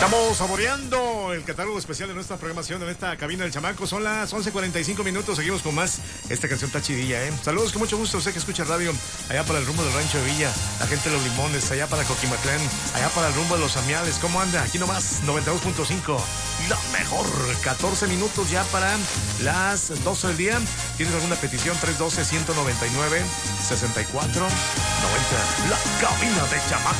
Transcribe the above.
Estamos saboreando el catálogo especial de nuestra programación en esta cabina del chamaco. Son las 11:45 minutos. Seguimos con más. Esta canción está chidilla, ¿eh? Saludos con mucho gusto. Usted que escucha radio allá para el rumbo del Rancho de Villa, la gente de Los Limones, allá para Coquimatlán, allá para el rumbo de Los Amiales. ¿Cómo anda? Aquí nomás, 92.5. La mejor. 14 minutos ya para las 12 del día. ¿Tienes alguna petición? 312-199-6490. La cabina del chamaco.